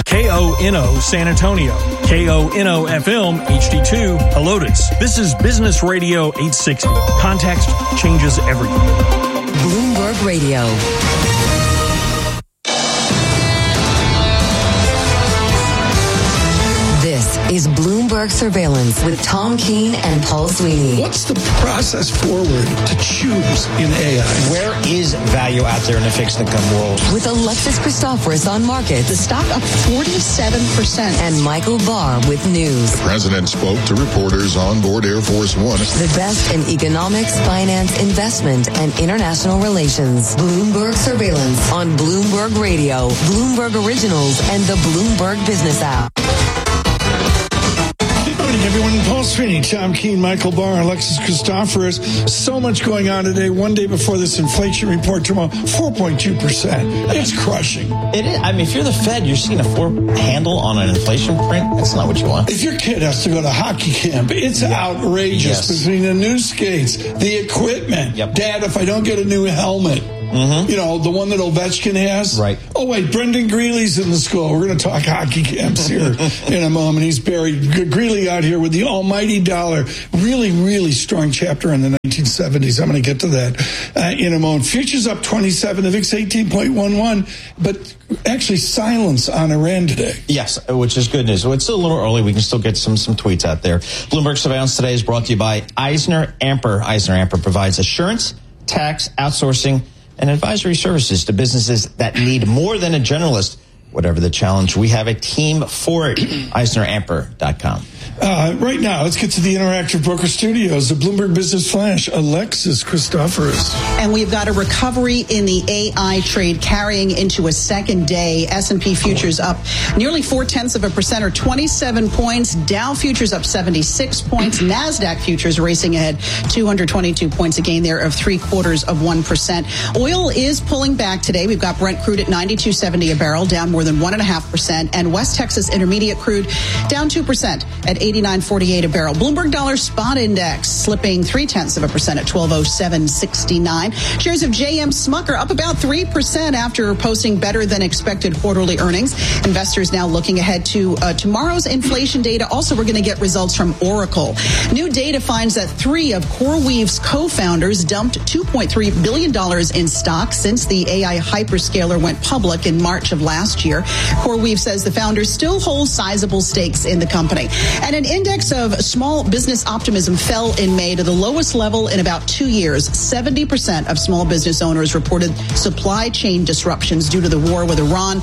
KONO San Antonio, KONO FM HD2 Helotes. This is Business Radio 860. Context changes everything. Bloomberg Radio. This is Bloomberg Surveillance with Tom Keene and Paul Sweeney. What's the process forward to choose in AI? Where is value out there in the fixed income world? With Alexis Christoforous on markets. The stock up 47%. And Michael Barr with news. The president spoke to reporters on board Air Force One. The best in economics, finance, investment, and international relations. Bloomberg Surveillance on Bloomberg Radio, Bloomberg Originals, and the Bloomberg Business app. Good morning, everyone. Paul Sweeney, Tom Keene, Michael Barr, Alexis Christoforous. So much going on today. One day before this inflation report tomorrow, 4.2%. It's crushing. It is. I mean, if you're the Fed, you're seeing a 4 handle on an inflation print. That's not what you want. If your kid has to go to hockey camp, it's outrageous. Yes. Between the new skates, the equipment. Yep. Dad, if I don't get a new helmet. Mm-hmm. You know, the one that Ovechkin has. Right. Oh, wait, Brendan Greeley's in the school. We're going to talk hockey camps here in a moment. He's buried. Greeley out here with the almighty dollar. Really, really strong chapter in the 1970s. I'm going to get to that in a moment. Futures up 27. The VIX 18.11. But actually silence on Iran today. Yes, which is good news. Well, it's still a little early. We can still get some tweets out there. Bloomberg Surveillance today is brought to you by EisnerAmper. EisnerAmper provides assurance, tax, outsourcing, and advisory services to businesses that need more than a generalist. Whatever the challenge, we have a team for it. EisnerAmper.com. Right now, let's get to the Interactive Broker Studios, the Bloomberg Business Flash, Alexis Christoforous. And we've got a recovery in the AI trade carrying into a second day. S&P futures up nearly 0.4% or 27 points. Dow futures up 76 points. NASDAQ futures racing ahead 222 points, a gain there of 0.75%. Oil is pulling back today. We've got Brent crude at $92.70 a barrel, down more than 1.5%. And West Texas Intermediate crude down 2% at $89.48 a barrel. Bloomberg Dollar Spot Index slipping 0.3% at 1207.69. Shares of J.M. Smucker up about 3% after posting better than expected quarterly earnings. Investors now looking ahead to tomorrow's inflation data. Also, we're going to get results from Oracle. New data finds that 3 of CoreWeave's co-founders dumped $2.3 billion in stock since the AI hyperscaler went public in March of last year. CoreWeave says the founders still hold sizable stakes in the company. And an index of small business optimism fell in May to the lowest level in about 2 years. 70% of small business owners reported supply chain disruptions due to the war with Iran.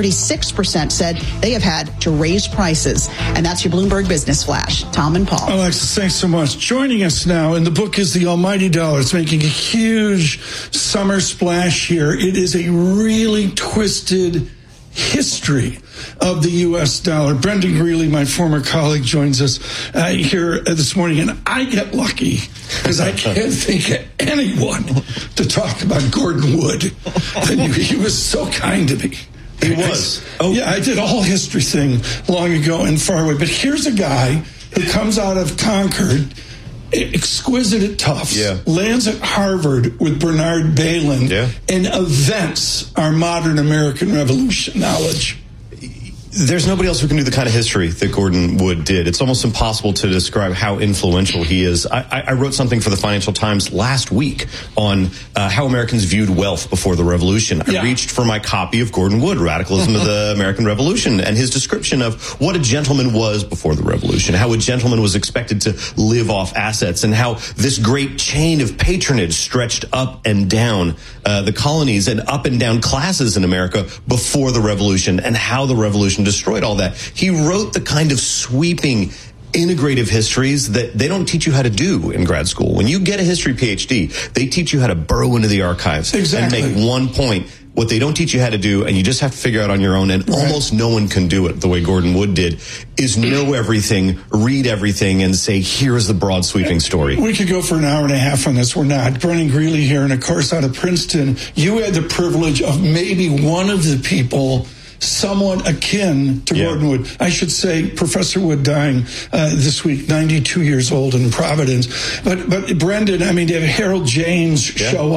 36% said they have had to raise prices. And that's your Bloomberg Business Flash. Tom and Paul. Alexis, thanks so much. Joining us now, and the book is The Almighty Dollar. It's making a huge summer splash here. It is a really twisted history of the U.S. dollar. Brendan Greeley, my former colleague, joins us here this morning, and I get lucky because I can't think of anyone to talk about Gordon Wood. He was so kind to me. He was. Yeah, I did a whole history thing long ago in Farway, but here's a guy who comes out of Concord, exquisite at Tufts, lands at Harvard with Bernard Bailyn, and events our modern American Revolution knowledge. There's nobody else who can do the kind of history that Gordon Wood did. It's almost impossible to describe how influential he is. I wrote something for the Financial Times last week on how Americans viewed wealth before the Revolution. I reached for my copy of Gordon Wood, Radicalism of the American Revolution, and his description of what a gentleman was before the Revolution, how a gentleman was expected to live off assets, and how this great chain of patronage stretched up and down the colonies and up and down classes in America before the Revolution, and how the Revolution destroyed all that. He wrote the kind of sweeping, integrative histories that they don't teach you how to do in grad school. When you get a history PhD, they teach you how to burrow into the archives and make one point. What they don't teach you how to do, and you just have to figure out on your own, and almost no one can do it the way Gordon Wood did, is know everything, read everything, and say, here's the broad sweeping story. We could go for an hour and a half on this. We're not. Brendan Greeley here, and of course out of Princeton. You had the privilege of maybe one of the people somewhat akin to Gordon Wood. I should say Professor Wood dying this week, 92 years old in Providence. But Brendan, I mean, to have Harold James show up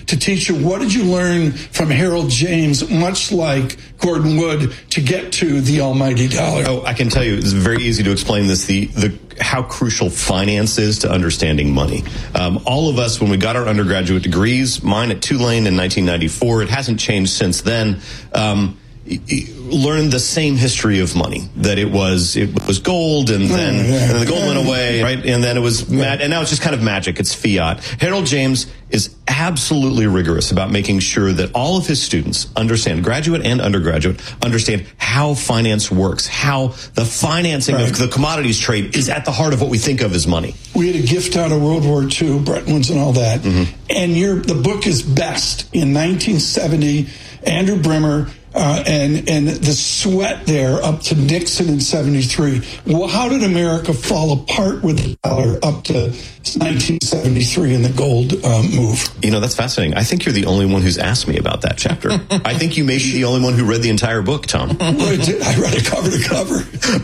to teach you. What did you learn from Harold James, much like Gordon Wood, to get to the almighty dollar? Oh, I can tell you, it's very easy to explain this, how crucial finance is to understanding money. All of us, when we got our undergraduate degrees, mine at Tulane in 1994, it hasn't changed since then, learned the same history of money, that it was gold, and then the gold went away, right? And then it was and now it's just kind of magic. It's fiat. Harold James is absolutely rigorous about making sure that all of his students understand, graduate and undergraduate, understand how finance works, how the financing of the commodities trade is at the heart of what we think of as money. We had a gift out of World War II, Bretton Woods and all that. And the book is best in 1970, Andrew Bremer, and the sweat there up to Nixon in 73. Well, how did America fall apart with the dollar up to 1973 and the gold move? You know, that's fascinating. I think you're the only one who's asked me about that chapter. I think you may be the only one who read the entire book, Tom. I read it cover to cover.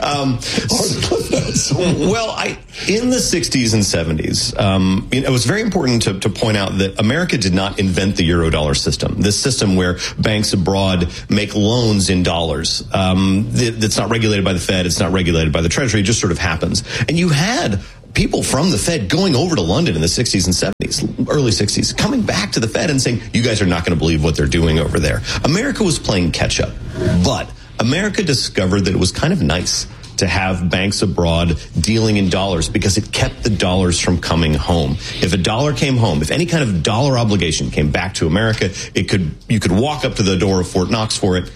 Well, in the 60s and 70s, it was very important to point out that America did not invent the Eurodollar system, this system where banks abroad make loans in dollars. It's not regulated by the Fed. It's not regulated by the Treasury. It just sort of happens. And you had people from the Fed going over to London in the 60s and 70s, early 60s, coming back to the Fed and saying, you guys are not going to believe what they're doing over there. America was playing catch up, but America discovered that it was kind of nice to have banks abroad dealing in dollars because it kept the dollars from coming home. If a dollar came home, if any kind of dollar obligation came back to America, you could walk up to the door of Fort Knox for it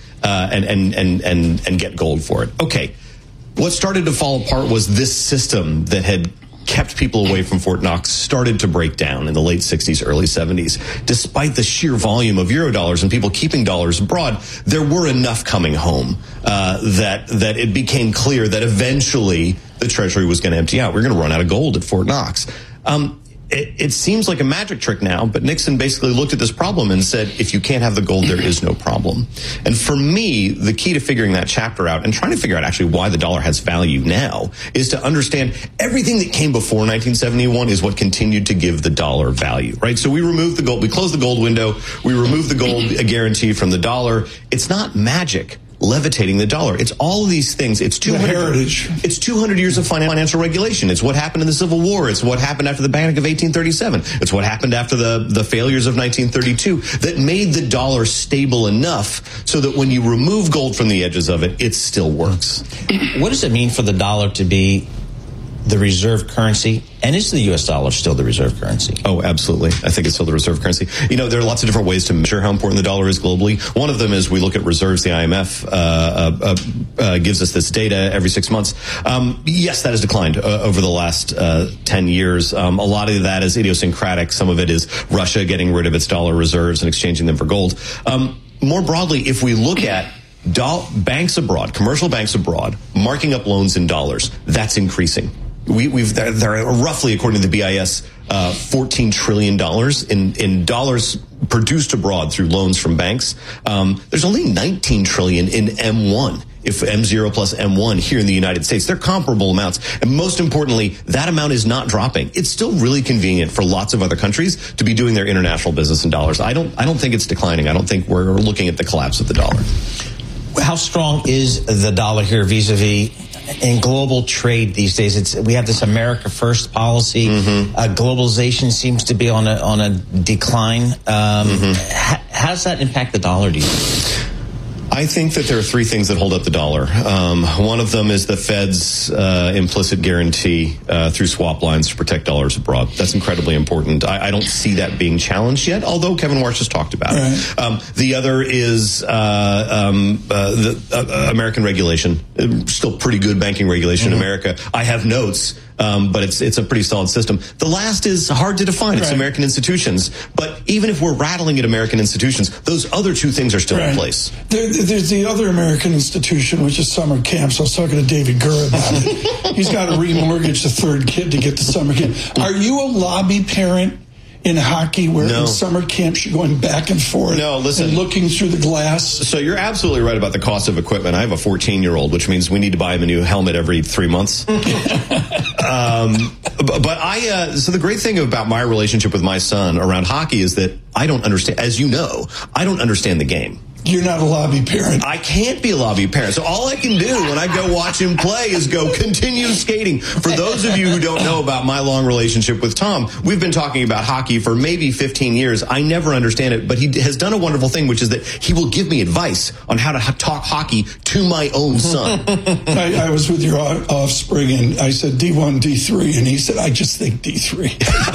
and get gold for it. Okay. What started to fall apart was this system that had kept people away from Fort Knox started to break down in the late 60s, early 70s. Despite the sheer volume of Eurodollars and people keeping dollars abroad, there were enough coming home that it became clear that eventually the Treasury was going to empty out. We're going to run out of gold at Fort Knox. It seems like a magic trick now, but Nixon basically looked at this problem and said, if you can't have the gold, there is no problem. And for me, the key to figuring that chapter out and trying to figure out actually why the dollar has value now is to understand everything that came before 1971 is what continued to give the dollar value, right? So we removed the gold, we closed the gold window, we removed the gold guarantee from the dollar. It's not magic levitating the dollar. It's all of these things. It's 200 years of financial regulation. It's what happened in the Civil War. It's what happened after the Panic of 1837. It's what happened after the failures of 1932 that made the dollar stable enough so that when you remove gold from the edges of it, it still works. What does it mean for the dollar to be the reserve currency? And is the U.S. dollar still the reserve currency? Oh, absolutely. I think it's still the reserve currency. You know, there are lots of different ways to measure how important the dollar is globally. One of them is we look at reserves. The IMF gives us this data every 6 months. Yes, that has declined over the last 10 years. A lot of that is idiosyncratic. Some of it is Russia getting rid of its dollar reserves and exchanging them for gold. More broadly, if we look at banks abroad, commercial banks abroad, marking up loans in dollars, that's increasing. There are roughly, according to the BIS, $14 trillion in dollars produced abroad through loans from banks. There's only $19 trillion in M1, if M0 plus M1 here in the United States. They're comparable amounts. And most importantly, that amount is not dropping. It's still really convenient for lots of other countries to be doing their international business in dollars. I don't think it's declining. I don't think we're looking at the collapse of the dollar. How strong is the dollar here vis-a-vis in global trade these days? We have this America First policy. Globalization seems to be on a decline. How does that impact the dollar, do you think? I think that there are three things that hold up the dollar. One of them is the Fed's implicit guarantee through swap lines to protect dollars abroad. That's incredibly important. I don't see that being challenged yet, although Kevin Warsh has talked about it. The other is the American regulation. Still pretty good banking regulation in America. I have notes. But it's a pretty solid system. The last is hard to define. It's American institutions. But even if we're rattling at American institutions, those other two things are still in place. There's the other American institution, which is summer camps. I was talking to David Gurr about it. He's got to remortgage the third kid to get the summer camp. Are you a lobby parent in hockey where in summer camps you're going back and forth and looking through the glass? So you're absolutely right about the cost of equipment. I have a 14-year-old, which means we need to buy him a new helmet every 3 months. So the great thing about my relationship with my son around hockey is that I don't understand, as you know, I don't understand the game. You're not a lobby parent. I can't be a lobby parent. So all I can do when I go watch him play is go continue skating. For those of you who don't know about my long relationship with Tom, we've been talking about hockey for maybe 15 years. I never understand it, but he has done a wonderful thing, which is that he will give me advice on how to talk hockey to my own son. I was with your offspring, and I said D1, D3, and he said, I just think D3.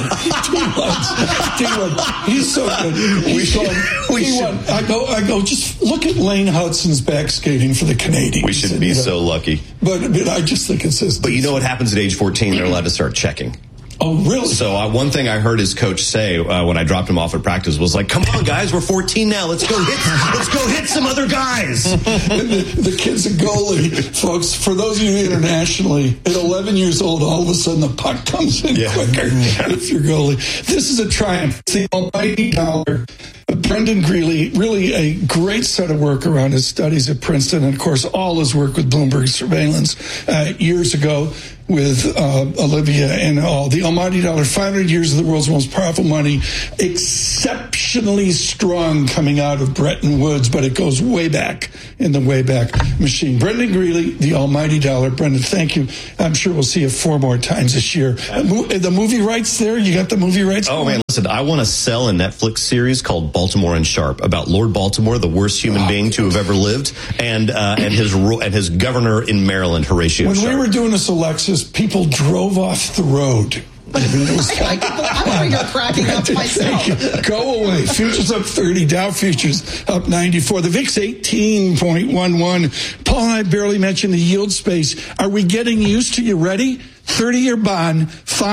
D1. He's so good. D1. I go, just look at Lane Hudson's back skating for the Canadians. We should be so lucky. But I just think it says... But you know what happens at age 14? They're allowed to start checking. Oh, really? So one thing I heard his coach say when I dropped him off at practice was like, come on, guys, we're 14 now. Let's go hit some other guys. the kid's a goalie, folks. For those of you internationally, at 11 years old, all of a sudden the puck comes in quicker if you're goalie. This is a triumph. It's the almighty dollar. Brendan Greeley, really a great set of work around his studies at Princeton, and of course all his work with Bloomberg Surveillance years ago with Olivia and all. The almighty dollar, 500 years of the world's most powerful money, exceptionally strong coming out of Bretton Woods, but it goes way back in the Wayback Machine. Brendan Greeley, the almighty dollar. Brendan, thank you. I'm sure we'll see you 4 more times this year. The movie rights there? You got the movie rights? Oh, man, listen, I want to sell a Netflix series called Baltimore and Sharp about Lord Baltimore, the worst human being to have ever lived, and his governor in Maryland, Horatio Sharp. When we were doing this, Alexis, people drove off the road. I mean, it was I'm over here cracking up myself. Go away. Futures up 30. Dow futures up 94. The VIX 18.11. Paul and I barely mentioned the yield space. Are we getting used to, you ready? 30-year bond,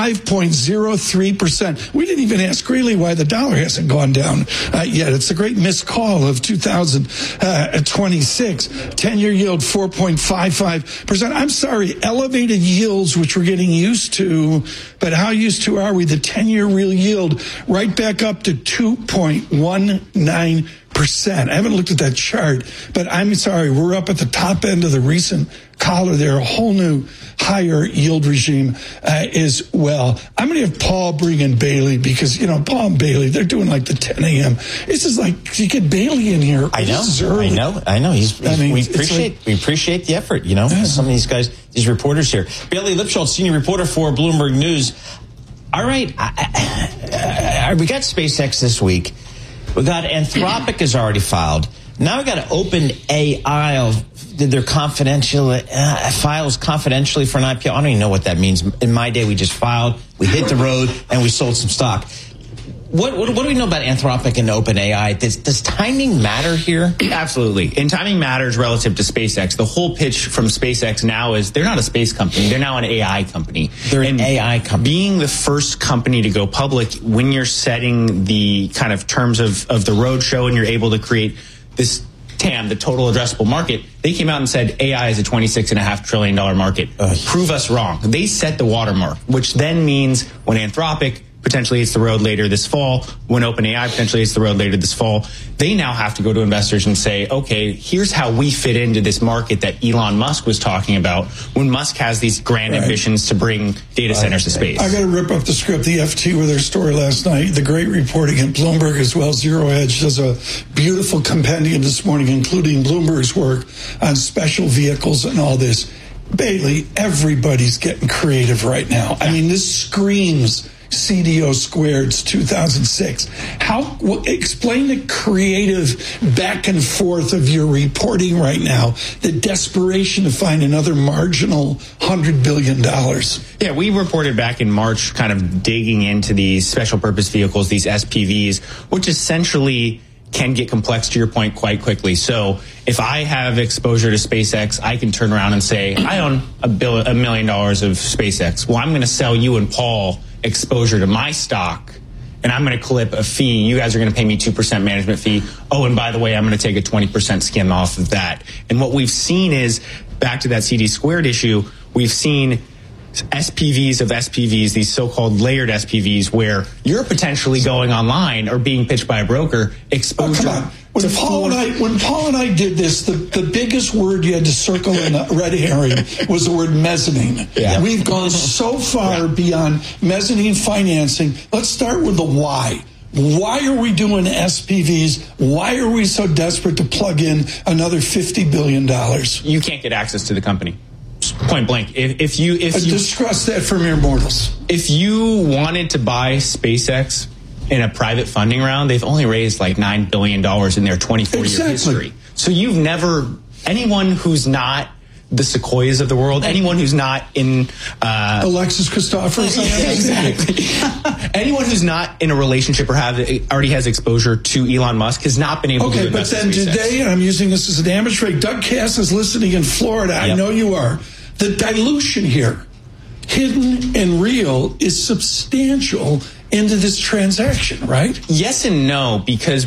5.03%. We didn't even ask Greeley why the dollar hasn't gone down yet. It's a great missed call of 2026. 10-year yield, 4.55%. I'm sorry, elevated yields, which we're getting used to, but how used to are we? The 10-year real yield right back up to 2.19%. I haven't looked at that chart, but I'm sorry, we're up at the top end of the recent collar there, a whole new higher yield regime as well. I'm going to have Paul bring in Bailey because, Paul and Bailey, they're doing like the 10 a.m. This is like, you get Bailey in here. I know. We appreciate the effort, some of these guys, these reporters here. Bailey Lipschultz, senior reporter for Bloomberg News. All right. We got SpaceX this week. We got Anthropic has already filed. Now we got OpenAI. Did their confidential files confidentially for an IPO? I don't even know what that means. In my day, we just filed, we hit the road, and we sold some stock. What do we know about Anthropic and OpenAI? Does timing matter here? Absolutely. And timing matters relative to SpaceX. The whole pitch from SpaceX now is they're not a space company. They're now an AI company. They're an AI company. Being the first company to go public, when you're setting the kind of terms of the roadshow and you're able to create this TAM, the total addressable market, they came out and said AI is a $26.5 trillion market. Prove us wrong. They set the watermark, which then means when Anthropic potentially hits the road later this fall, when OpenAI potentially hits the road later this fall, they now have to go to investors and say, okay, here's how we fit into this market that Elon Musk was talking about when Musk has these grand ambitions to bring data centers to space. I got to rip up the script. The FT with their story last night, the great reporting at Bloomberg as well. Zero Hedge does a beautiful compendium this morning, including Bloomberg's work on special vehicles and all this. Bailey, everybody's getting creative right now. I mean, this screams CDO squared. It's 2006. Explain the creative back and forth of your reporting right now, the desperation to find another marginal $100 billion. Yeah, we reported back in March kind of digging into these special purpose vehicles, these SPVs, which essentially can get complex, to your point, quite quickly. So if I have exposure to SpaceX, I can turn around and say, I own $1 million of SpaceX. Well, I'm going to sell you and Paul exposure to my stock, and I'm going to clip a fee. You guys are going to pay me 2% management fee. Oh, and by the way, I'm going to take a 20% skim off of that. And what we've seen is, back to that CD squared issue, we've seen SPVs of SPVs, these so-called layered SPVs, where you're potentially going online or being pitched by a broker, exposure. Oh, come on. When Paul and I did this, the biggest word you had to circle in a red herring was the word mezzanine. Yeah. We've gone so far beyond mezzanine financing. Let's start with the why. Why are we doing SPVs? Why are we so desperate to plug in another $50 billion? You can't get access to the company. Point blank. If you discuss that for mere mortals. If you wanted to buy SpaceX in a private funding round, they've only raised like $9 billion in their 24-year history. So you've never, anyone who's not the Sequoias of the world, anyone who's not in Alexis Christophers, exactly. Anyone who's not in a relationship or already has exposure to Elon Musk has not been able to invest in SpaceX. But then today, and I'm using this as an amateur, Doug Cass is listening in Florida. I know you are. The dilution here, hidden and real, is substantial into this transaction, right? Yes and no, because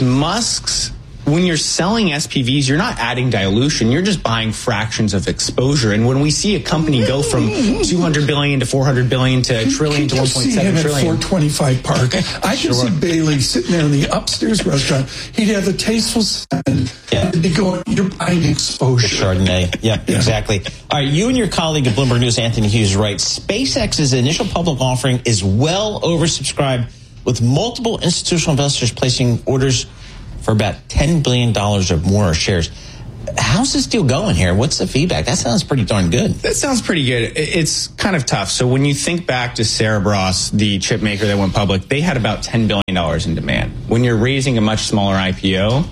when you're selling SPVs, you're not adding dilution. You're just buying fractions of exposure. And when we see a company go from $200 billion to $400 billion to $1 trillion to $1.7 trillion. At 425 Park. I can see Bailey sitting there in the upstairs restaurant. He'd have a tasteful salad. He'd be going, you're buying exposure. Chardonnay. Yeah, exactly. All right, you and your colleague at Bloomberg News, Anthony Hughes, write, SpaceX's initial public offering is well oversubscribed, with multiple institutional investors placing orders for about $10 billion or more shares. How's this deal going here? What's the feedback? That sounds pretty darn good. That sounds pretty good. It's kind of tough. So when you think back to Cerebras, the chip maker that went public, they had about $10 billion in demand. When you're raising a much smaller IPO,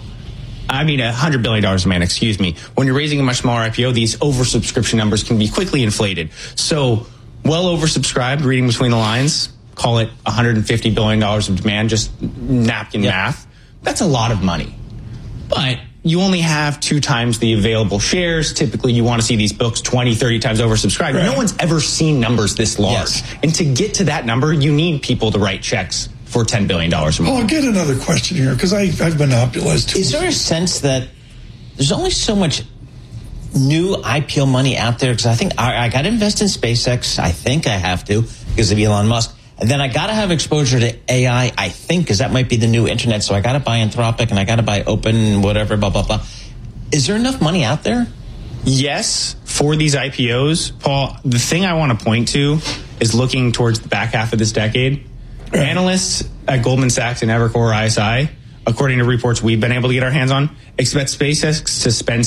$100 billion demand, excuse me. When you're raising a much smaller IPO, these oversubscription numbers can be quickly inflated. So well oversubscribed, reading between the lines, call it $150 billion of demand, just napkin math. That's a lot of money. But you only have 2 times the available shares. Typically, you want to see these books 20, 30 times oversubscribed. Right. No one's ever seen numbers this large. Yes. And to get to that number, you need people to write checks for $10 billion or more. Well, I'll get another question here, because I've monopolized. Is there a sense that there's only so much new IPO money out there? Because I think I got to invest in SpaceX. I think I have to because of Elon Musk. And then I got to have exposure to AI, I think, because that might be the new internet. So I got to buy Anthropic and I got to buy Open, whatever, blah, blah, blah. Is there enough money out there? Yes, for these IPOs. Paul, the thing I want to point to is looking towards the back half of this decade. Analysts at Goldman Sachs and Evercore ISI, according to reports we've been able to get our hands on, expect SpaceX to spend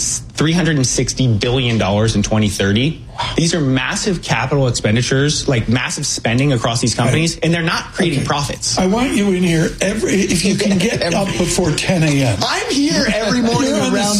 $360 billion in 2030. These are massive capital expenditures, like massive spending across these companies, and they're not creating profits. I want you in here if you can get up before 10 a.m. I'm here every morning around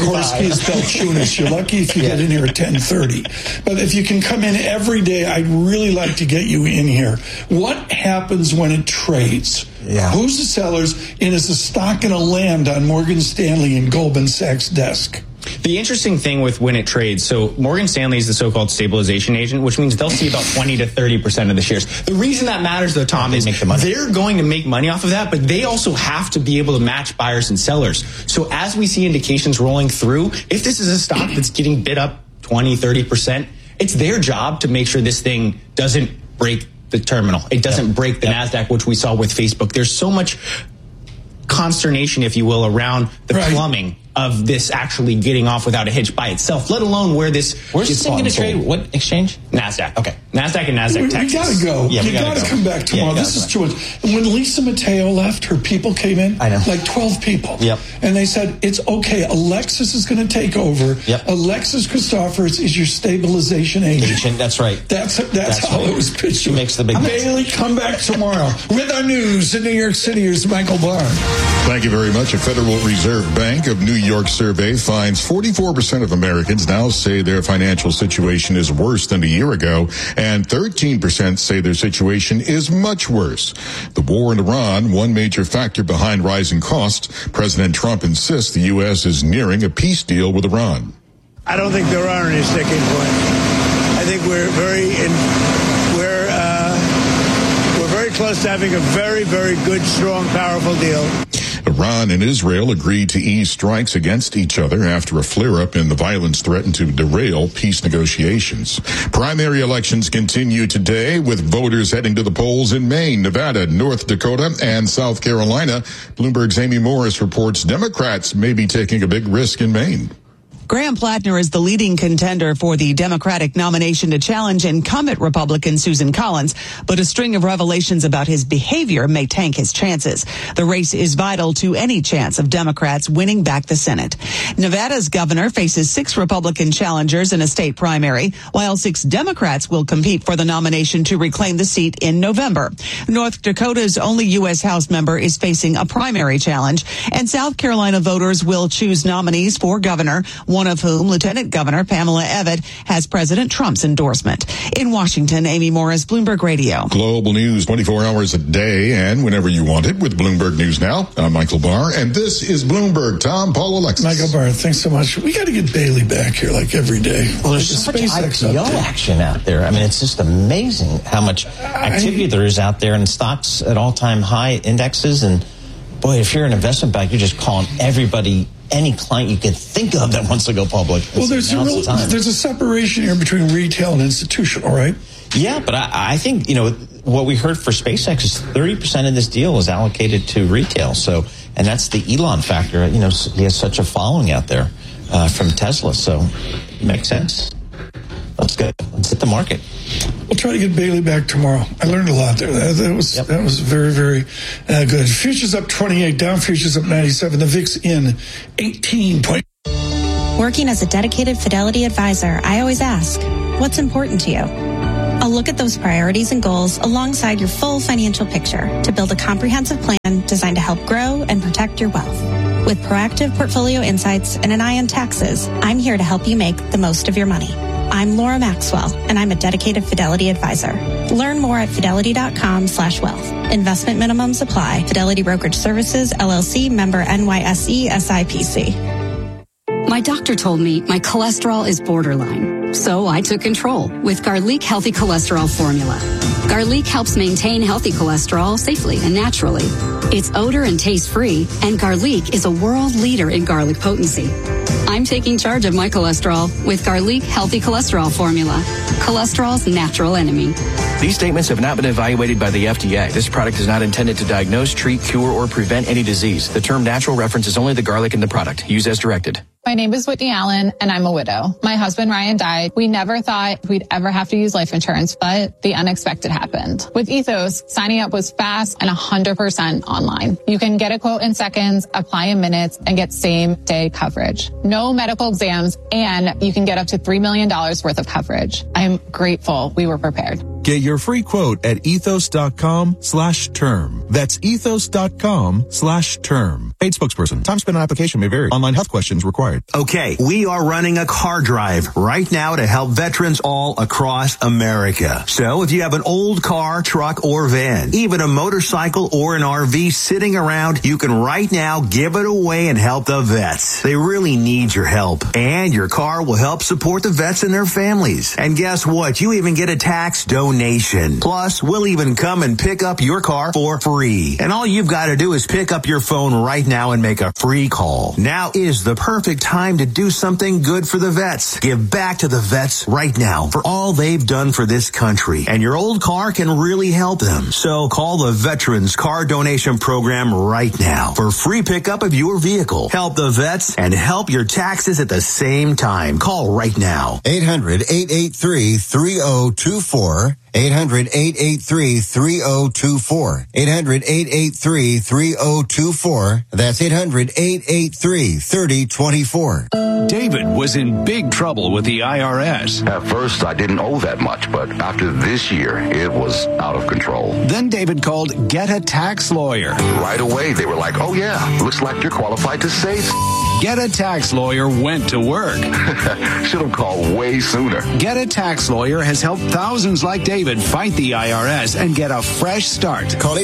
7:45. You're lucky if you get in here at 10:30. But if you can come in every day, I'd really like to get you in here. What happens when it trades? Yeah. Who's the sellers, and is the stock going to land on Morgan Stanley and Goldman Sachs' desk? The interesting thing with when it trades, so Morgan Stanley is the so-called stabilization agent, which means they'll see about 20 to 30% of the shares. The reason that matters, though, Tom, is they're going to make money off of that, but they also have to be able to match buyers and sellers. So as we see indications rolling through, if this is a stock that's getting bid up 20, 30%, it's their job to make sure this thing doesn't break the terminal. It doesn't break the NASDAQ, which we saw with Facebook. There's so much consternation, if you will, around the plumbing of this actually getting off without a hitch by itself, let alone where this Where's this thing going to trade? What exchange? NASDAQ. Okay. NASDAQ and NASDAQ Texas. We got to go. Yeah, you got to come back tomorrow. This is too much. When Lisa Mateo left, her people came in. I know. Like 12 people. Yep. And they said, it's okay. Alexis is going to take over. Yep. Alexis Christophers is your stabilization agent. That's right. That's how it was pitched. She makes the big Bailey, come back tomorrow with our news in New York City. Here's Michael Barr. Thank you very much. A Federal Reserve Bank of New York survey finds 44% of Americans now say their financial situation is worse than a year ago, and 13% say their situation is much worse. The war in Iran, one major factor behind rising costs. President Trump insists the U.S. is nearing a peace deal with Iran. I don't think there are any sticking points. I think we're very close to having a very, very good, strong, powerful deal. Iran and Israel agreed to ease strikes against each other after a flare-up in the violence threatened to derail peace negotiations. Primary elections continue today with voters heading to the polls in Maine, Nevada, North Dakota, and South Carolina. Bloomberg's Amy Morris reports Democrats may be taking a big risk in Maine. Graham Plattner is the leading contender for the Democratic nomination to challenge incumbent Republican Susan Collins, but a string of revelations about his behavior may tank his chances. The race is vital to any chance of Democrats winning back the Senate. Nevada's governor faces 6 Republican challengers in a state primary, while 6 Democrats will compete for the nomination to reclaim the seat in November. North Dakota's only U.S. House member is facing a primary challenge, and South Carolina voters will choose nominees for governor, one of whom, Lieutenant Governor Pamela Evette, has President Trump's endorsement. In Washington, Amy Morris, Bloomberg Radio. Global news 24 hours a day and whenever you want it with Bloomberg News Now. I'm Michael Barr, and this is Bloomberg. Tom, Paul, Alexis. Michael Barr, thanks so much. We got to get Bailey back here like every day. Well, there's so much IPO action out there. I mean, it's just amazing how much activity there is out there, and stocks at all-time high indexes. And boy, if you're an investment bank, you're just calling everybody, any client you can think of that wants to go public. Well, there's a separation here between retail and institutional, right? Yeah, but I think, what we heard for SpaceX is 30% of this deal is allocated to retail. So, and that's the Elon factor. He has such a following out there from Tesla. So it makes sense. Let's go. Let's hit the market. We'll try to get Bailey back tomorrow. I learned a lot there. That was very, very good. Futures up 28, down futures up 97. The VIX in 18 point. Working as a dedicated Fidelity advisor, I always ask, what's important to you? I'll look at those priorities and goals alongside your full financial picture to build a comprehensive plan designed to help grow and protect your wealth. With proactive portfolio insights and an eye on taxes, I'm here to help you make the most of your money. I'm Laura Maxwell, and I'm a dedicated Fidelity advisor. Learn more at fidelity.com/wealth. Investment minimums apply. Fidelity Brokerage Services, LLC, member NYSE, SIPC. My doctor told me my cholesterol is borderline, so I took control with Garlic Healthy Cholesterol Formula. Garlic helps maintain healthy cholesterol safely and naturally. It's odor and taste free, and Garlic is a world leader in garlic potency. I'm taking charge of my cholesterol with Garlic Healthy Cholesterol Formula, cholesterol's natural enemy. These statements have not been evaluated by the FDA. This product is not intended to diagnose, treat, cure, or prevent any disease. The term natural references only the garlic in the product. Use as directed. My name is Whitney Allen, and I'm a widow. My husband, Ryan, died. We never thought we'd ever have to use life insurance, but the unexpected happened. With Ethos, signing up was fast and 100% online. You can get a quote in seconds, apply in minutes, and get same-day coverage. No medical exams, and you can get up to $3 million worth of coverage. I am grateful we were prepared. Get your free quote at ethos.com/term. That's ethos.com/term. Paid spokesperson. Time spent on application may vary. Online health questions required. Okay, we are running a car drive right now to help veterans all across America. So if you have an old car, truck, or van, even a motorcycle or an RV sitting around, you can right now give it away and help the vets. They really need your help. And your car will help support the vets and their families. And guess what? You even get a tax donation. Plus, we'll even come and pick up your car for free. And all you've got to do is pick up your phone right now and make a free call. Now is the perfect time to do something good for the vets. Give back to the vets right now for all they've done for this country. And your old car can really help them. So call the Veterans Car Donation Program right now for free pickup of your vehicle. Help the vets and help your taxes at the same time. Call right now. 800-883-3024. 800-883-3024. 800-883-3024. That's 800-883-3024. David was in big trouble with the IRS. At first, I didn't owe that much, but after this year, it was out of control. Then David called Get a Tax Lawyer. Right away, they were like, oh yeah, looks like you're qualified to save. Get a Tax Lawyer went to work. Should have called way sooner. Get a Tax Lawyer has helped thousands like David fight the IRS and get a fresh start. Call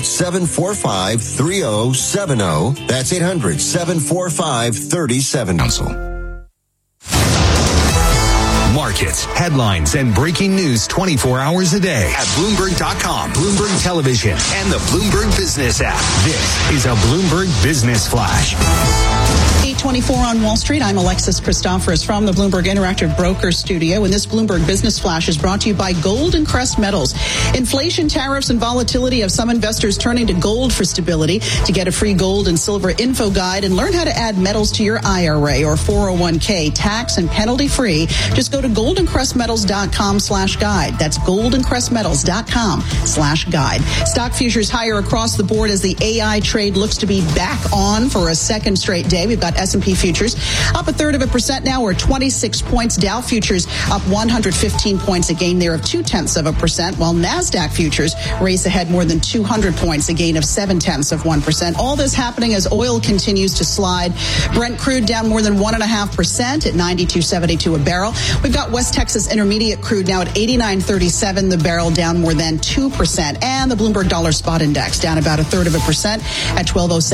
800-745-3070. That's 800-745-3070. Mark markets, headlines, and breaking news 24 hours a day at Bloomberg.com, Bloomberg Television, and the Bloomberg Business app. This is a Bloomberg Business Flash. 8:24 on Wall Street. I'm Alexis Christoforous from the Bloomberg Interactive Broker Studio. And this Bloomberg Business Flash is brought to you by Golden Crest Metals. Inflation, tariffs, and volatility have some investors turning to gold for stability. To get a free gold and silver info guide and learn how to add metals to your IRA or 401k tax and penalty free, just go to goldencrestmetals.com/guide. That's goldencrestmetals.com/guide. Stock futures higher across the board as the AI trade looks to be back on for a second straight day. We've got S&P futures up 1/3% now, or 26 points. Dow futures up 115 points, a gain there of 0.2%, while NASDAQ futures race ahead more than 200 points, a gain of 0.7%. All this happening as oil continues to slide. Brent crude down more than 1.5% at 92.72 a barrel. We've got West Texas Intermediate crude now at 89.37 the barrel, down more than 2%. And the Bloomberg Dollar Spot Index down about 1/3% at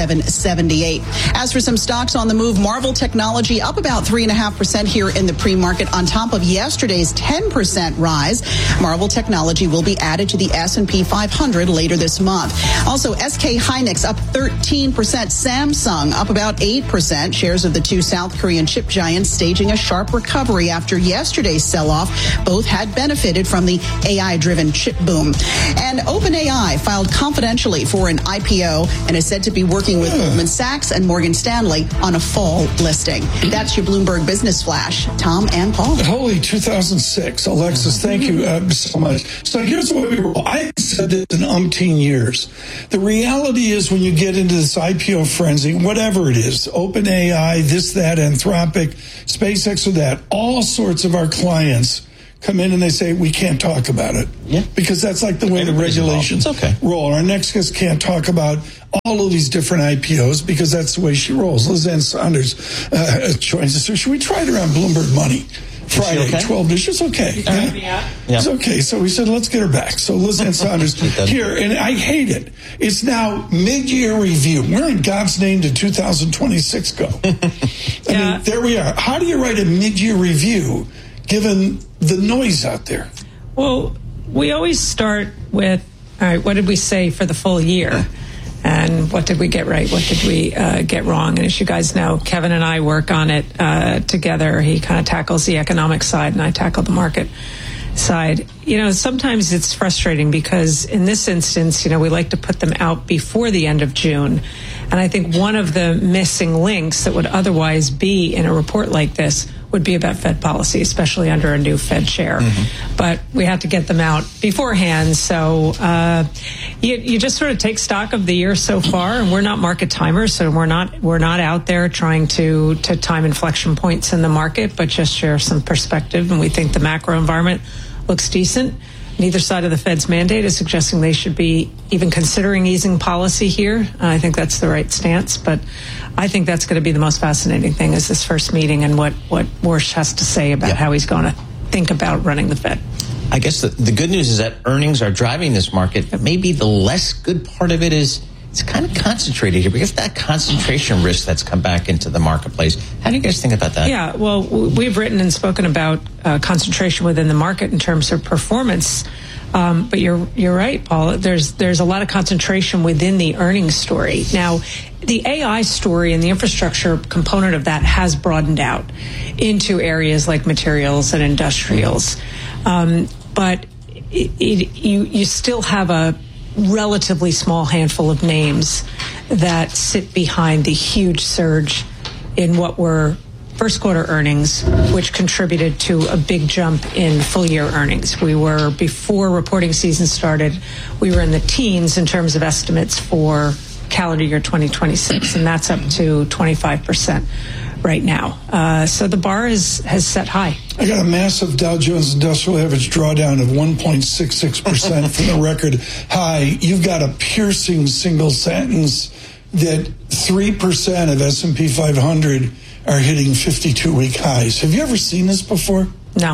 1207.78. As for some stocks on the move, Marvell Technology up about 3.5% here in the pre-market on top of yesterday's 10% rise. Marvell Technology will be added to the S&P 500 later this month. Also, SK Hynix up 13%. Samsung up about 8%. Shares of the two South Korean chip giants staging a sharp recovery after yesterday's sell-off. Both had benefited from the AI-driven chip boom. And OpenAI filed confidentially for an IPO and is said to be working with Goldman Sachs and Morgan Stanley on a fall listing. That's your Bloomberg Business Flash. Tom and Paul. Holy 2006. Alexis, thank you so much. So here's what we roll. I've said this in umpteen years. The reality is when you get into this IPO frenzy, whatever it is, OpenAI, this, that, Anthropic, SpaceX or that, all sorts of our clients come in and they say, we can't talk about it. Yeah. Because that's like the way the regulations roll. Our next guest can't talk about all of these different IPOs because that's the way she rolls. Liz Ann Saunders joins us. So should we try it around Bloomberg Money? Friday, 12-ish. It's okay. Yeah. It's okay. So we said, let's get her back. So Liz Ann Saunders here, and I hate it. It's now mid-year review. Where in God's name did 2026 go? I mean, there we are. How do you write a mid-year review given the noise out there? Well, we always start with, all right, what did we say for the full year? And what did we get right? What did we get wrong? And as you guys know, Kevin and I work on it together. He kind of tackles the economic side and I tackle the market side. You know, sometimes it's frustrating because in this instance, you know, we like to put them out before the end of June. And I think one of the missing links that would otherwise be in a report like this would be about Fed policy, especially under a new Fed chair. But we had to get them out beforehand. So you just sort of take stock of the year so far, and we're not market timers, so we're not out there trying to time inflection points in the market, but just share some perspective. And we think the macro environment looks decent. Neither side of the Fed's mandate is suggesting they should be even considering easing policy here. I think that's the right stance, but I think that's going to be the most fascinating thing is this first meeting and what Warsh has to say about how he's going to think about running the Fed. I guess the good news is that earnings are driving this market, but maybe the less good part of it is it's kind of concentrated here because that concentration risk that's come back into the marketplace. How do you guys think about that? Yeah, well, we've written and spoken about concentration within the market in terms of performance. But you're right, Paul. There's a lot of concentration within the earnings story. Now, the AI story and the infrastructure component of that has broadened out into areas like materials and industrials. But you still have a relatively small handful of names that sit behind the huge surge in what were first quarter earnings, which contributed to a big jump in full year earnings. We were, before reporting season started, we were in the teens in terms of estimates for calendar year 2026, and that's up to 25% right now. So the bar has set high. I got a massive Dow Jones Industrial Average drawdown of 1.66% from the record high. You've got a piercing single sentence that 3% of S&P 500 are hitting 52-week highs. Have you ever seen this before? No.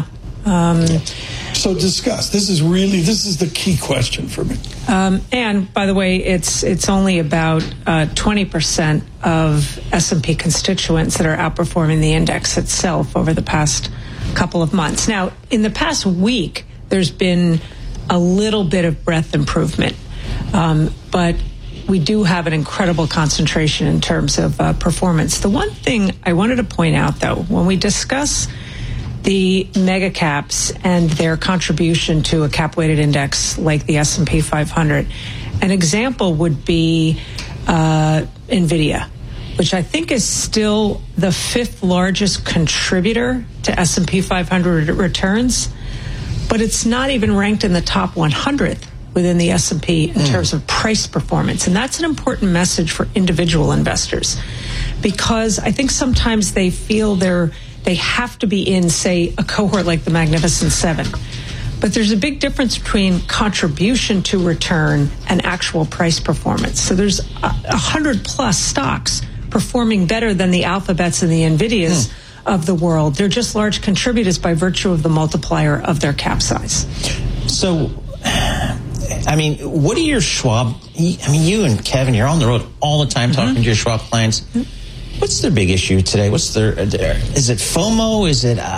So discuss. This is the key question for me. And by the way, it's only about 20% of S&P constituents that are outperforming the index itself over the past couple of months. Now, in the past week, there's been a little bit of breadth improvement, but we do have an incredible concentration in terms of performance. The one thing I wanted to point out, though, when we discuss the mega caps and their contribution to a cap-weighted index like the S&P 500, an example would be NVIDIA, which I think is still the 5th largest contributor to S&P 500 returns, but it's not even ranked in the top 100th within the S&P in terms of price performance. And that's an important message for individual investors, because I think sometimes they feel they have to be in, say, a cohort like the Magnificent Seven. But there's a big difference between contribution to return and actual price performance. So there's 100+ stocks performing better than the Alphabets and the NVIDIAs of the world. They're just large contributors by virtue of the multiplier of their cap size. So, I mean, what are your Schwab? I mean, you and Kevin, you're on the road all the time talking to your Schwab clients. What's their big issue today? Is it FOMO? Is it,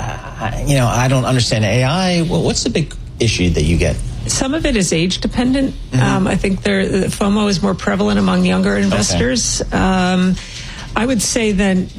I don't understand AI? What's the big issue that you get? Some of it is age dependent. I think the FOMO is more prevalent among younger investors. Okay. I would say then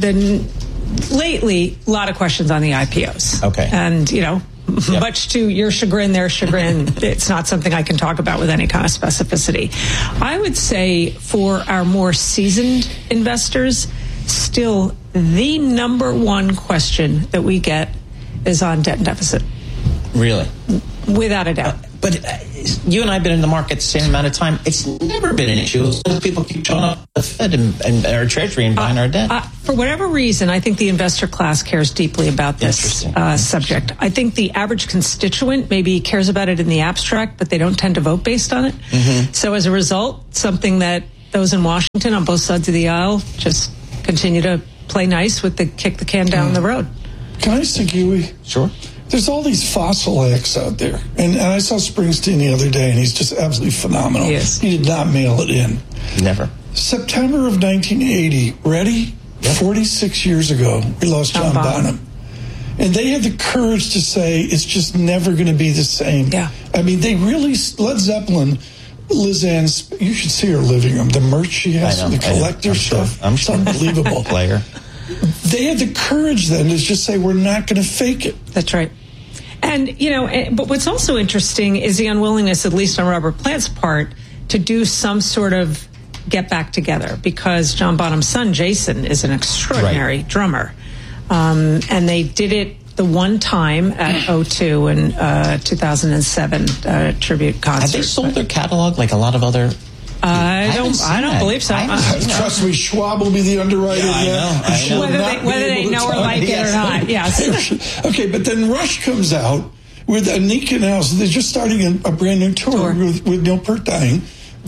lately, a lot of questions on the IPOs. Okay. And, much to your chagrin, their chagrin, it's not something I can talk about with any kind of specificity. I would say for our more seasoned investors, still the number one question that we get is on debt and deficit. Really? Without a doubt. But you and I have been in the market the same amount of time. It's never been an issue. People keep showing up the Fed and our Treasury and buying our debt. For whatever reason, I think the investor class cares deeply about this subject. I think the average constituent maybe cares about it in the abstract, but they don't tend to vote based on it. So as a result, something that those in Washington on both sides of the aisle just continue to play nice with the kick the can down the road. Can I segue? Sure. There's all these fossil acts out there. And I saw Springsteen the other day, and he's just absolutely phenomenal. He did not mail it in. Never. September of 1980, ready? Yep. 46 years ago, we lost John Bonham. And they had the courage to say, it's just never going to be the same. Yeah. I mean, they really, Led Zeppelin, Liz Ann's, you should see her living room. The merch she has, the collector stuff. It's unbelievable. Player. They had the courage then to just say, we're not going to fake it. That's right. And, but what's also interesting is the unwillingness, at least on Robert Plant's part, to do some sort of get back together, because John Bonham's son, Jason, is an extraordinary drummer. And they did it the one time at O2 in 2007 tribute concert. Have they sold their catalog like a lot of other... I don't believe so. Trust me, Schwab will be the underwriter. I know. Whether they know or like it or not. Yes. Okay, but then Rush comes out with Anika now. So they're just starting a brand new tour with Neil Peart dying.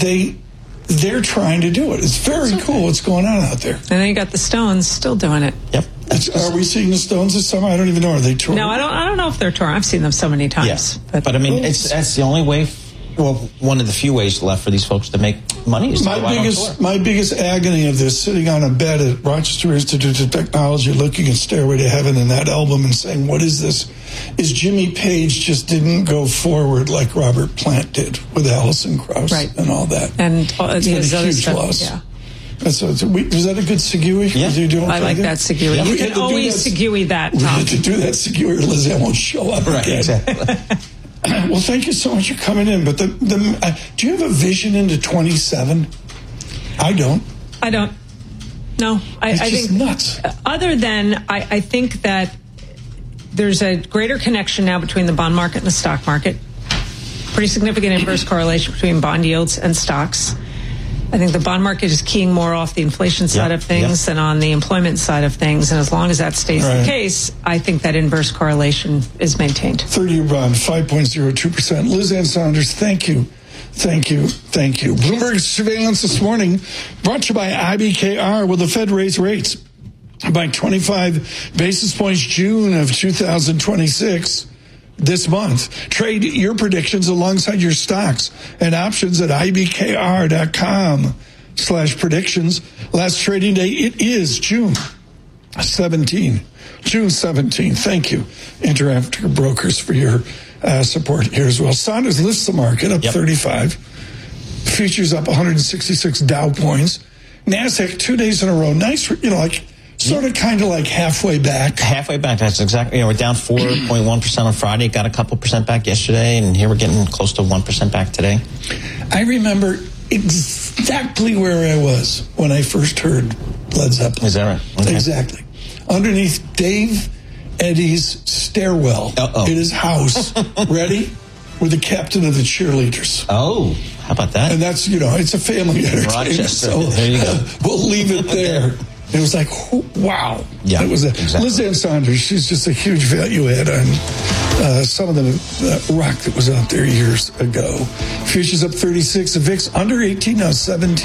They're trying to do it. It's very cool what's going on out there. And then you got the Stones still doing it. Yep. Are we seeing the Stones this summer? I don't even know. Are they touring? No, I don't know if they're touring. I've seen them so many times. Yes. But I mean, that's the only way. Well, one of the few ways left for these folks to make money is my biggest agony of this, sitting on a bed at Rochester Institute of Technology looking at Stairway to Heaven and that album and saying, what is this? Is Jimmy Page just didn't go forward like Robert Plant did with Alison Krauss and all that. And it's been a huge loss. Yeah. Was that a good segue? Yeah. I like that segue. Yeah. You can always segue that, Tom. We had to do that segue or Liz won't show up again. Exactly. Well, thank you so much for coming in. But do you have a vision into 27? I don't. No, I think nuts. Other than I think that there's a greater connection now between the bond market and the stock market. Pretty significant inverse correlation between bond yields and stocks. I think the bond market is keying more off the inflation side of things than on the employment side of things. And as long as that stays the case, I think that inverse correlation is maintained. 30-year bond, 5.02%. Liz Ann Saunders, thank you. Bloomberg Surveillance this morning brought to you by IBKR. Will the Fed raise rates by 25 basis points June of 2026? This month. Trade your predictions alongside your stocks and options at ibkr.com/predictions. Last trading day, it is June 17. June 17th. Thank you, Interactive Brokers, for your support here as well. Saunders lifts the market up 35. Futures up 166 Dow points. NASDAQ 2 days in a row. Nice, sort of kind of like halfway back. Halfway back. That's exactly. We're down 4.1% on Friday. Got a couple percent back yesterday, and here we're getting close to 1% back today. I remember exactly where I was when I first heard Led Zeppelin. Is that right? Okay. Exactly. Underneath Dave Eddy's stairwell in his house. Ready? We're the captain of the cheerleaders. Oh, how about that? And that's, it's a family entertainment. Rochester. So there you go. We'll leave it there. It was like, wow. Yeah, it was exactly. Liz Ann Saunders, she's just a huge value add on some of the rock that was out there years ago. Futures up 36. The VIX under 18 now,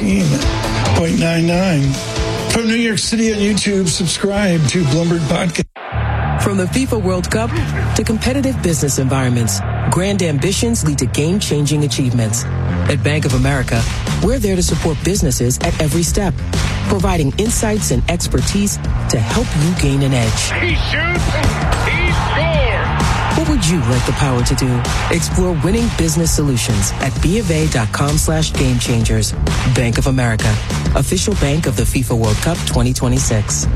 17.99. From New York City on YouTube, subscribe to Bloomberg Podcast. From the FIFA World Cup to competitive business environments, grand ambitions lead to game-changing achievements. At Bank of America, we're there to support businesses at every step, providing insights and expertise to help you gain an edge. He shoots, he scores! What would you like the power to do? Explore winning business solutions at BofA.com/gamechangers. Bank of America, official bank of the FIFA World Cup 2026.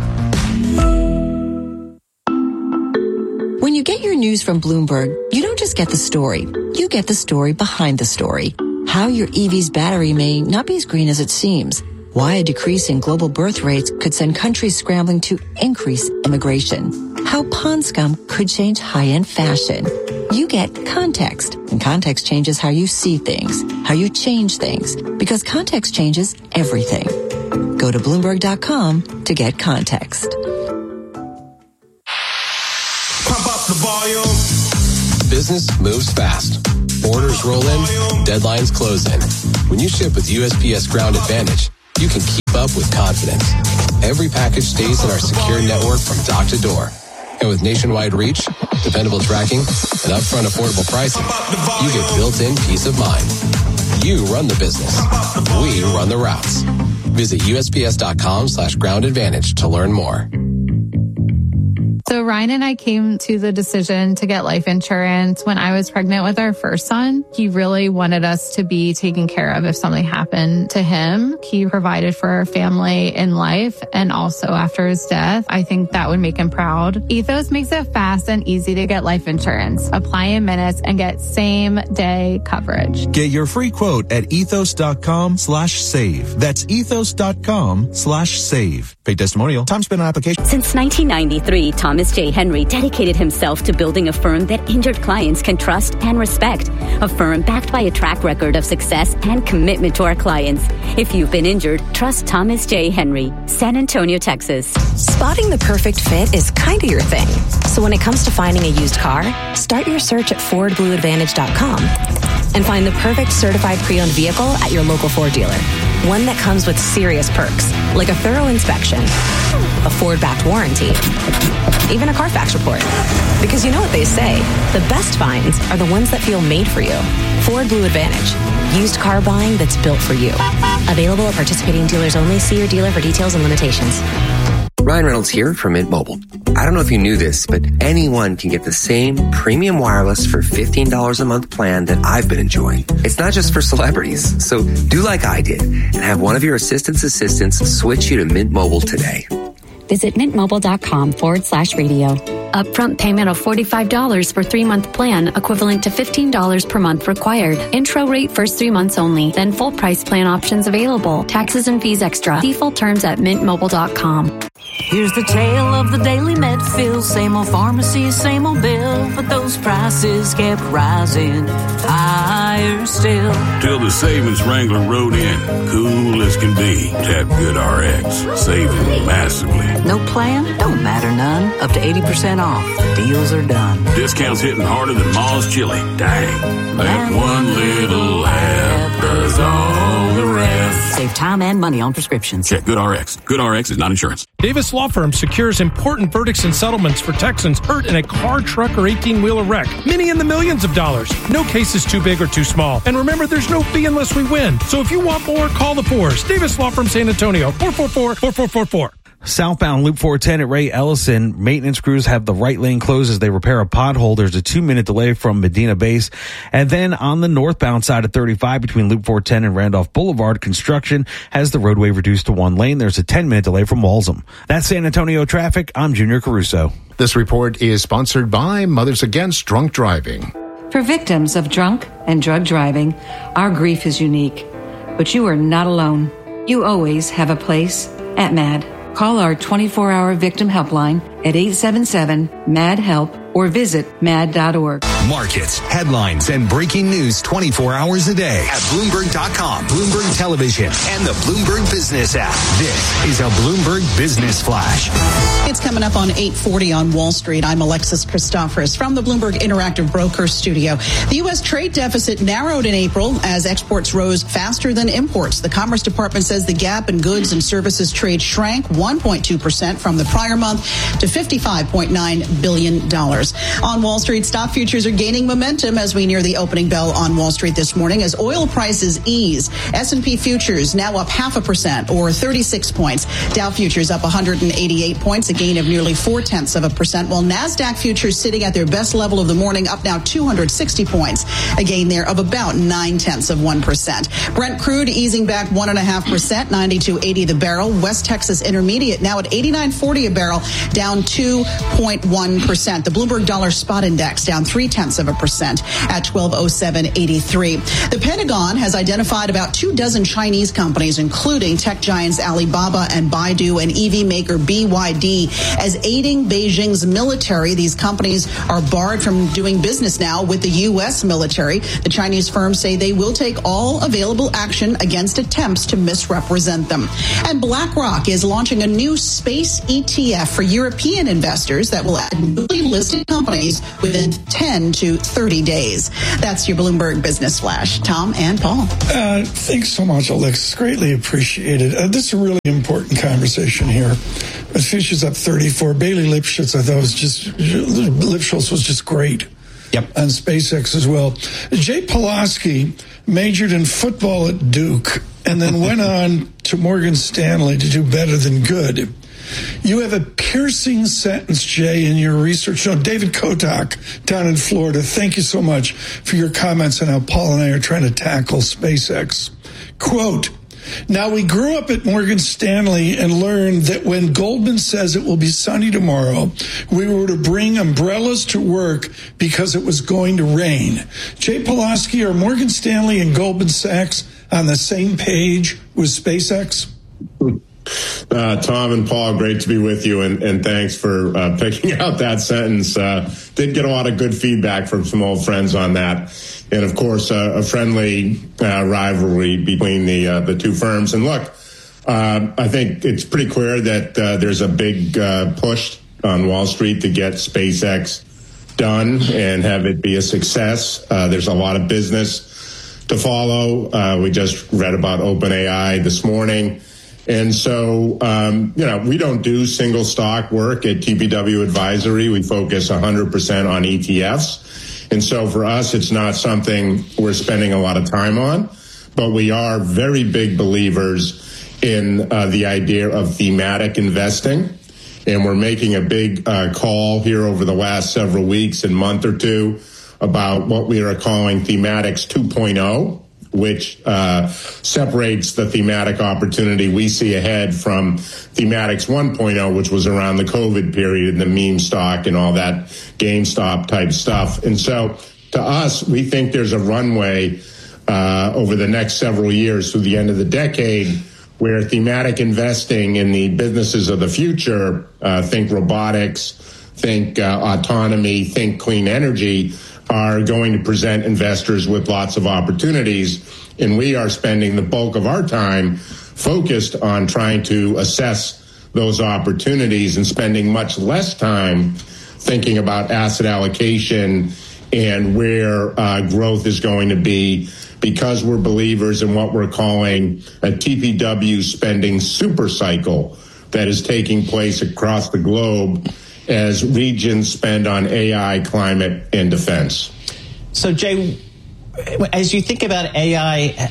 When you get your news from Bloomberg, you don't just get the story. You get the story behind the story. How your EV's battery may not be as green as it seems. Why a decrease in global birth rates could send countries scrambling to increase immigration. How pond scum could change high-end fashion. You get context, and context changes how you see things, how you change things, because context changes everything. Go to Bloomberg.com to get context. Pump up the volume. Business moves fast. Orders roll in, deadlines close in. When you ship with USPS Ground Advantage, you can keep up with confidence. Every package stays in our secure network from dock to door. And with nationwide reach, dependable tracking, and upfront affordable pricing, you get built-in peace of mind. You run the business. We run the routes. Visit USPS.com/Ground Advantage to learn more. So Ryan and I came to the decision to get life insurance when I was pregnant with our first son. He really wanted us to be taken care of if something happened to him. He provided for our family in life and also after his death. I think that would make him proud. Ethos makes it fast and easy to get life insurance. Apply in minutes and get same day coverage. Get your free quote at ethos.com/save. That's ethos.com/save. Paid testimonial. Time spent on application. Since 1993, Thomas J. Henry dedicated himself to building a firm that injured clients can trust and respect. A firm backed by a track record of success and commitment to our clients. If you've been injured, trust Thomas J. Henry, San Antonio, Texas. Spotting the perfect fit is kind of your thing. So when it comes to finding a used car, start your search at FordBlueAdvantage.com and find the perfect certified pre-owned vehicle at your local Ford dealer. One that comes with serious perks, like a thorough inspection, a Ford-backed warranty, even a Carfax report. Because you know what they say, the best finds are the ones that feel made for you. Ford Blue Advantage, used car buying that's built for you. Available at participating dealers only. See your dealer for details and limitations. Ryan Reynolds here from Mint Mobile. I don't know if you knew this, but anyone can get the same premium wireless for $15 a month plan that I've been enjoying. It's not just for celebrities. So do like I did and have one of your assistants switch you to Mint Mobile today. Visit mintmobile.com/radio. Upfront payment of $45 for 3-month plan, equivalent to $15 per month required. Intro rate first 3 months only, then full price plan options available. Taxes and fees extra. See full terms at mintmobile.com. Here's the tale of the daily Medfield. Same old pharmacy, same old bill, but those prices kept rising higher still. Till the savings wrangler rode in, cool as can be. Tap GoodRx, saving massively. No plan? Don't matter none. Up to 80% off. Deals are done. Discounts hitting harder than Ma's chili. Dang, that one little app does all the rest. Save time and money on prescriptions. Check GoodRx. GoodRx is not insurance. Davis Law Firm secures important verdicts and settlements for Texans hurt in a car, truck, or 18-wheeler wreck. Many in the millions of dollars. No case is too big or too small. And remember, there's no fee unless we win. So if you want more, call the Fours. Davis Law Firm San Antonio, 444-4444. Southbound Loop 410 at Ray Ellison, maintenance crews have the right lane closed as they repair a pothole. There's a 2-minute delay from Medina Base. And then on the northbound side of 35 between Loop 410 and Randolph Boulevard, construction has the roadway reduced to 1 lane. There's a 10-minute delay from Walsham. That's San Antonio traffic. I'm Junior Caruso. This report is sponsored by Mothers Against Drunk Driving. For victims of drunk and drug driving, our grief is unique. But you are not alone. You always have a place at MAD. Call our 24-hour victim helpline at 877-MAD-HELP or visit mad.org. Markets, headlines, and breaking news 24 hours a day at Bloomberg.com, Bloomberg Television, and the Bloomberg Business app. This is a Bloomberg Business Flash. It's coming up on 8:40 on Wall Street. I'm Alexis Christoforous from the Bloomberg Interactive Broker Studio. The U.S. trade deficit narrowed in April as exports rose faster than imports. The Commerce Department says the gap in goods and services trade shrank 1.2% from the prior month to $55.9 billion. On Wall Street, stock futures are gaining momentum as we near the opening bell on Wall Street this morning as oil prices ease. S&P futures now up 0.5% or 36 points. Dow futures up 188 points, a gain of nearly 0.4%, while NASDAQ futures sitting at their best level of the morning up now 260 points, a gain there of about 0.9%. Brent crude easing back 1.5%, 92.80 the barrel. West Texas Intermediate now at 89.40 a barrel, down 2.1%. The Bloomberg Dollar Spot Index down 0.3% at 1207.83. The Pentagon has identified about 24 Chinese companies, including tech giants Alibaba and Baidu and EV maker BYD, as aiding Beijing's military. These companies are barred from doing business now with the U.S. military. The Chinese firms say they will take all available action against attempts to misrepresent them. And BlackRock is launching a new space ETF for European investors that will add newly listed companies within 10 to 30 days. That's your Bloomberg Business Flash. Tom and Paul. Thanks so much, Alexis. Greatly appreciated. This is a really important conversation here. Futures up 34. Bailey Lipschitz, I thought was just great. Yep. On SpaceX as well. Jay Pulaski majored in football at Duke and then went on to Morgan Stanley to do better than good. You have a piercing sentence, Jay, in your research. No, David Kotak down in Florida, thank you so much for your comments on how Paul and I are trying to tackle SpaceX. Quote, now we grew up at Morgan Stanley and learned that when Goldman says it will be sunny tomorrow, we were to bring umbrellas to work because it was going to rain. Jay Pulaski, are Morgan Stanley and Goldman Sachs on the same page with SpaceX? Tom and Paul, great to be with you, and thanks for picking out that sentence. Did get a lot of good feedback from some old friends on that, and of course a friendly rivalry between the two firms. And look, I think it's pretty clear that there's a big push on Wall Street to get SpaceX done and have it be a success. There's a lot of business to follow. We just read about OpenAI this morning. And so, we don't do single stock work at TPW Advisory. We focus 100% on ETFs. And so for us, it's not something we're spending a lot of time on, but we are very big believers in the idea of thematic investing. And we're making a big call here over the last several weeks and month or two about what we are calling Thematics 2.0. Which separates the thematic opportunity we see ahead from Thematics 1.0, which was around the COVID period and the meme stock and all that GameStop type stuff. And so to us, we think there's a runway over the next several years through the end of the decade where thematic investing in the businesses of the future, think robotics, think autonomy, think clean energy, are going to present investors with lots of opportunities. And we are spending the bulk of our time focused on trying to assess those opportunities and spending much less time thinking about asset allocation and where growth is going to be, because we're believers in what we're calling a TPW spending super cycle that is taking place across the globe as regions spend on AI, climate, and defense. So, Jay, as you think about AI,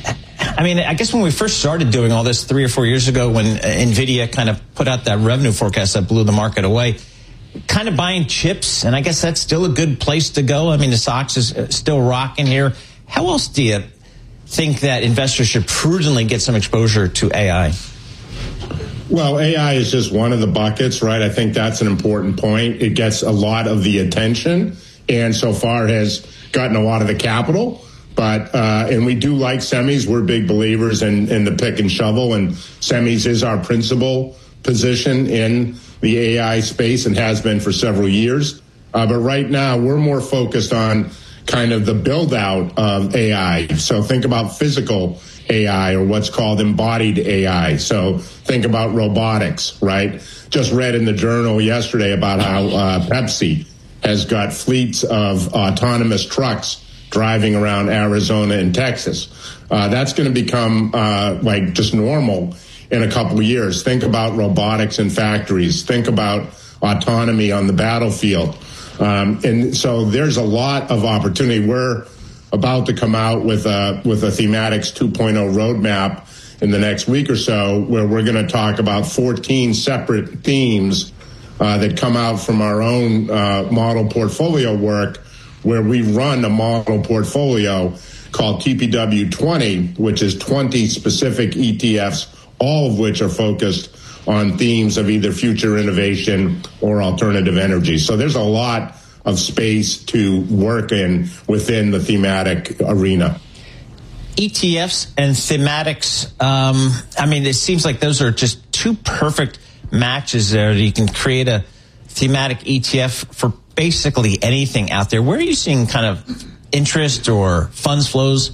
I mean, I guess when we first started doing all this 3 or 4 years ago, when NVIDIA kind of put out that revenue forecast that blew the market away, kind of buying chips, and I guess that's still a good place to go. I mean, the stocks is still rocking here. How else do you think that investors should prudently get some exposure to AI? Well, AI is just one of the buckets, right? I think that's an important point. It gets a lot of the attention and so far has gotten a lot of the capital. But and we do like semis. We're big believers in the pick and shovel, and semis is our principal position in the AI space and has been for several years. But right now, we're more focused on kind of the build out of AI. So think about physical AI or what's called embodied AI. So think about robotics, right? Just read in the journal yesterday about how Pepsi has got fleets of autonomous trucks driving around Arizona and Texas. That's going to become like just normal in a couple of years. Think about robotics in factories. Think about autonomy on the battlefield. And so there's a lot of opportunity. We're about to come out with a Thematics 2.0 roadmap in the next week or so, where we're going to talk about 14 separate themes that come out from our own model portfolio work, where we run a model portfolio called TPW20, which is 20 specific ETFs, all of which are focused on themes of either future innovation or alternative energy. So there's a lot of space to work in within the thematic arena. ETFs and thematics, I mean, it seems like those are just two perfect matches there. You can create a thematic ETF for basically anything out there. Where are you seeing kind of interest or funds flows?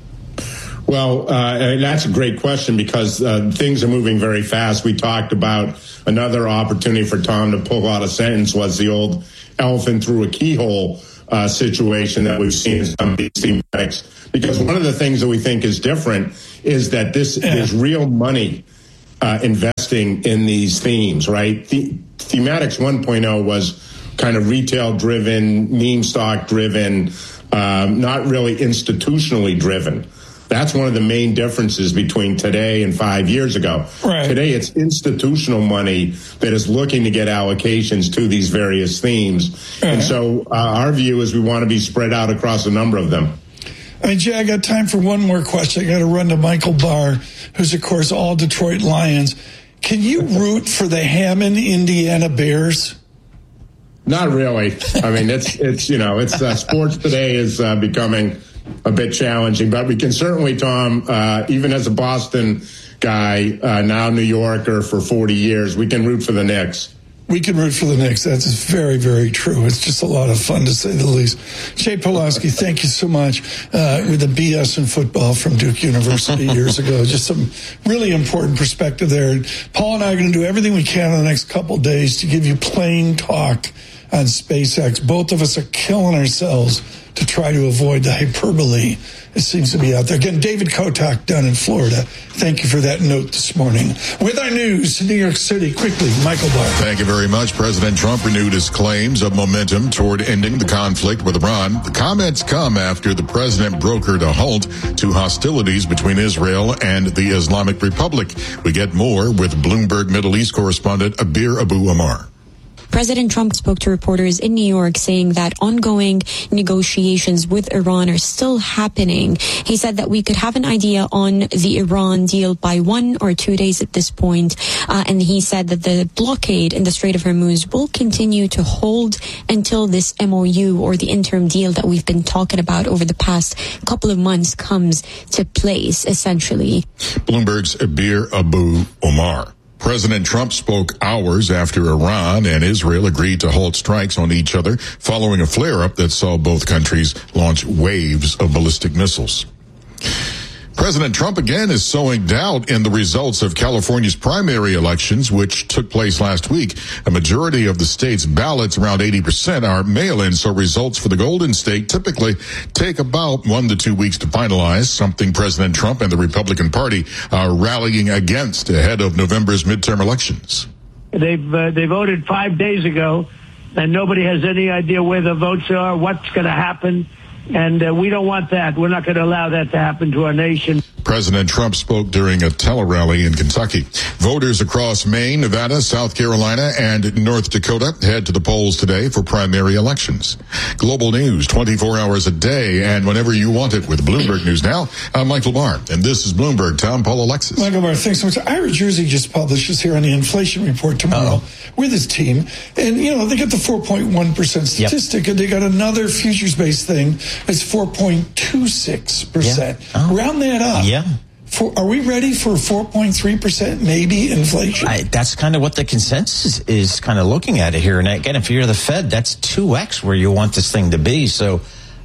Well, that's a great question because things are moving very fast. We talked about another opportunity for Tom to pull out a sentence was the old elephant through a keyhole situation that we've seen in some of these thematics. Because one of the things that we think is different is that there's real money investing in these themes, right? Thematics 1.0 was kind of retail-driven, meme stock-driven, not really institutionally driven. That's one of the main differences between today and 5 years ago. Right. Today, it's institutional money that is looking to get allocations to these various themes. Right. And so our view is we want to be spread out across a number of them. I mean, Jay, I got time for one more question. I got to run to Michael Barr, who's, of course, all Detroit Lions. Can you root for the Hammond, Indiana Bears? Not really. I mean, it's sports today is becoming a bit challenging, but we can certainly, Tom, even as a Boston guy, now New Yorker for 40 years, we can root for the Knicks. We can root for the Knicks. That's very, very true. It's just a lot of fun, to say the least. Jay Pawlowski, thank you so much with the BS in football from Duke University years ago. Just some really important perspective there. Paul and I are going to do everything we can in the next couple of days to give you plain talk on SpaceX. Both of us are killing ourselves to try to avoid the hyperbole that seems to be out there. Again, David Kotak down in Florida. Thank you for that note this morning. With our news to New York City, quickly, Michael Barr. Thank you very much. President Trump renewed his claims of momentum toward ending the conflict with Iran. The comments come after the president brokered a halt to hostilities between Israel and the Islamic Republic. We get more with Bloomberg Middle East correspondent Abir Abu Amar. President Trump spoke to reporters in New York saying that ongoing negotiations with Iran are still happening. He said that we could have an idea on the Iran deal by 1 or 2 days at this point. And he said that the blockade in the Strait of Hormuz will continue to hold until this MOU or the interim deal that we've been talking about over the past couple of months comes to place, essentially. Bloomberg's Abir Abu Omar. President Trump spoke hours after Iran and Israel agreed to halt strikes on each other following a flare-up that saw both countries launch waves of ballistic missiles. President Trump again is sowing doubt in the results of California's primary elections, which took place last week. A majority of the state's ballots, around 80%, are mail-in, so results for the Golden State typically take about 1 to 2 weeks to finalize, something President Trump and the Republican Party are rallying against ahead of November's midterm elections. They voted 5 days ago, and nobody has any idea where the votes are, what's going to happen. And we don't want that. We're not going to allow that to happen to our nation. President Trump spoke during a tele-rally in Kentucky. Voters across Maine, Nevada, South Carolina, and North Dakota head to the polls today for primary elections. Global news 24 hours a day and whenever you want it with Bloomberg News Now. I'm Michael Barr, and this is Bloomberg. Tom, Paul, Alexis. Michael Barr, thanks so much. Ira Jersey just publishes here on the inflation report tomorrow with his team. And, they got the 4.1% statistic, and they got another futures-based thing that's 4.26%. Round that up. Yeah. Are we ready for 4.3% maybe inflation? That's kind of what the consensus is kind of looking at it here. And again, if you're the Fed, that's 2x where you want this thing to be. So,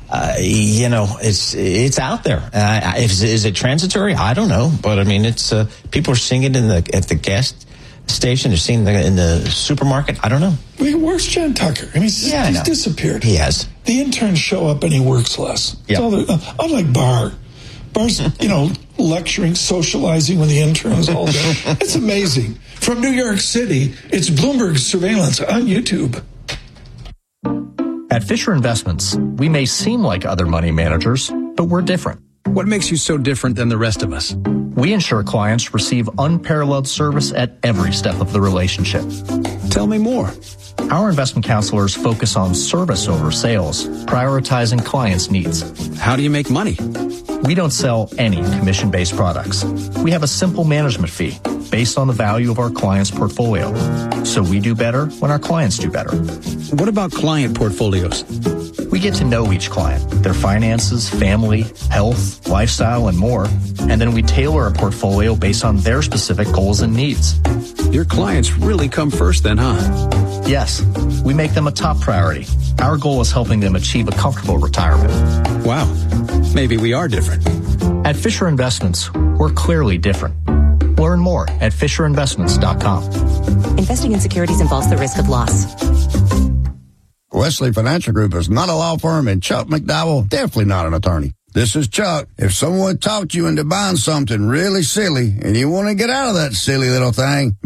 it's out there. Is it transitory? I don't know. But I mean, it's people are seeing it at the gas station. They're seeing it in the supermarket. I don't know. Where's John Tucker? I mean, he's disappeared. He has. The interns show up and he works less. Yeah. Unlike Barr. Barr's, lecturing, socializing with the interns all day. It's amazing. From New York City, it's Bloomberg Surveillance on YouTube. At Fisher Investments, we may seem like other money managers, but we're different. What makes you so different than the rest of us? We ensure clients receive unparalleled service at every step of the relationship. Tell me more. Our investment counselors focus on service over sales, prioritizing clients' needs. How do you make money? We don't sell any commission-based products. We have a simple management fee based on the value of our client's portfolio. So we do better when our clients do better. What about client portfolios? We get to know each client, their finances, family, health, lifestyle, and more. And then we tailor a portfolio based on their specific goals and needs. Your clients really come first then, huh? Yes, we make them a top priority. Our goal is helping them achieve a comfortable retirement. Wow, maybe we are different. At Fisher Investments, we're clearly different. Learn more at FisherInvestments.com. Investing in securities involves the risk of loss. Wesley Financial Group is not a law firm, and Chuck McDowell definitely not an attorney. This is Chuck. If someone talked you into buying something really silly and you want to get out of that silly little thing,